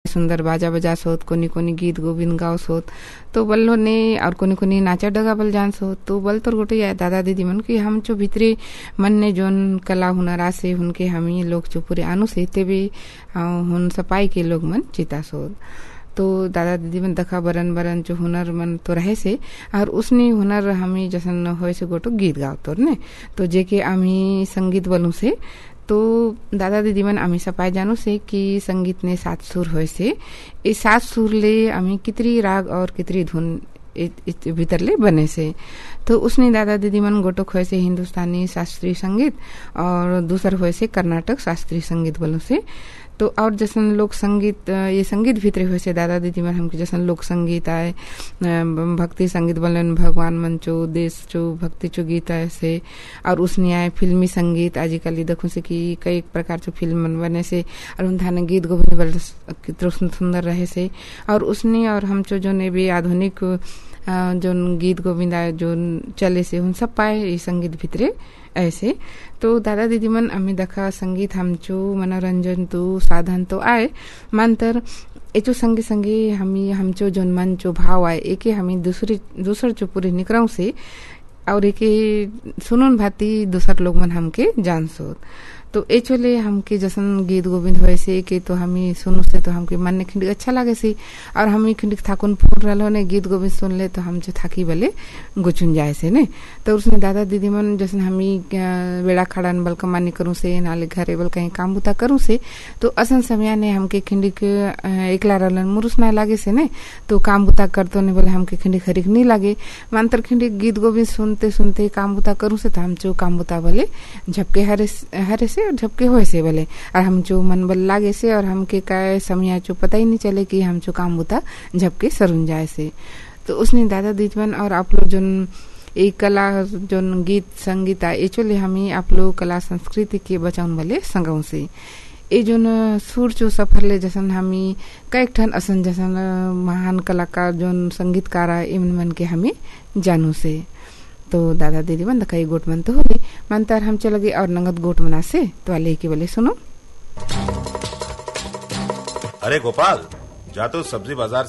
सुंदर बाजा बजा सोत, कोनी कोनी गीत गोविंद गाओ सोत, तो बल्लो ने और कोनी कोनी नाचा डगा बल जान सोत। तो बल तोर गोटे या दादा दीदी मन की हम चो भीतरे मन ने जोन कला हुनर आसे उनके हमी लोग जो पूरे आनु से तेबे हुन सपाई के लोग मन चिता सोत। तो दादा दीदी मन दखा बरन बरन जो हुनर मन तो रहे से और उसने हुनर हमें जसन होए से गोटो गीत गाओ तोर ने, तो जेके आमी संगीत बोलू से तो दादा दीदी मन आमी सपाई जानू से कि संगीत ने 7 सुर होए से ये 7 सुर ले आमी कितरी राग और कितरी धुन भीतर ले बने से। तो उसने दादा दीदी मन गोटोक होए से हिंदुस्तानी शास्त्रीय संगीत और दूसर होए से कर्नाटक शास्त्रीय संगीत बोलो से। तो और जैसन लोक संगीत ये संगीत भीतरे हुए से दादा दीदी मन हमके जैसन लोक संगीत आए, भक्ति संगीत बोलन भगवान मन चो देश चो भक्ति चो गीत आए से, और उसने आए फिल्मी संगीत आजकल देखो से कि कई प्रकार चो फिल्म मन बने से और उन गीत गोविंद बल कितना सुंदर रहे से। और उसने और हम चो जो ने भी आधुनिक जो गीत गोविंद आए जो चले से उन सब पाए ये संगीत भीतरे ऐसे। तो दादा दीदी मन अमी दखा संगीत हमचो मनोरंजन तो साधन तो आए मानतर एचो संगे संगे हमी हमचो जोन मन चो भाव आए एके हमी दूसर चो पूरे निकराऊ से और एके सुनन भाती दूसर लोग मन हमके जान सोत। तो एचोले हमके जसन गीत गोविंद होए से के तो हमी सुनु से तो हमके मन ने खिंड अच्छा लागे से और हमी खिंड थाकुन फूल रहलो ने गीत गोविंद सुन ले तो हम जो थाकी बले गुचुन जाए से ने। तो उसमें दादा दीदी मन जसन हमी बेड़ा खड़न बल कमानी करूँ से नाले घरे बल कहीं काम बुता करूँ से तो असन समय ने हमके खिंडिक एकला रहलन मुरुस ना लागे से ने, तो काम बुता करतो ने बोले हमके खिंडिक हरिक नहीं लागे मानतर खिंडिक गीत गोविंद सुनते सुनते काम बुता करूँ से तो हम जो काम बुता बले झपके हरे से और झपके होए से बोले और हम जो मन बल लागे से और हमके काय समय चो पता ही नहीं चले कि हम जो काम बुता झपके सरुन जाए से। तो उसने दादा दीदी मन और आप लोग जो एक कला जो गीत संगीत आए चले हमें आप लोग कला संस्कृति के बचाउन वाले संगों से ये जो सुर चो सफर ले जसन हमी कई ठन असन जसन महान कलाकार जो संगीतकार आए इन मन के हमें जानू से। तो दादा दीदी मन कई गोट मन तो होले मानतार हम चल गए और नगद गोट मना से तो आले के बोले सुनो। अरे गोपाल जा तो सब्जी बाजार